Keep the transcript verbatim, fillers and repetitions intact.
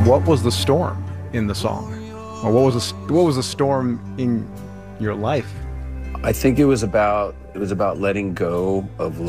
What was the storm in the song? Or what was the, what was the storm in your life? I think it was about it was about letting go of